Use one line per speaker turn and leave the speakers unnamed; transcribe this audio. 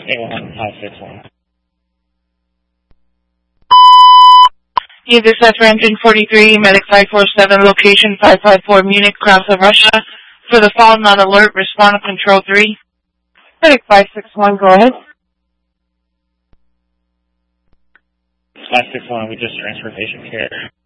A1561.
You dispatch for engine 43, medic 547, location 554 Munich, Krauser, Russia. For the fall, not alert, respond to control 3. Medic 561, go ahead.
561, we just transfer patient care.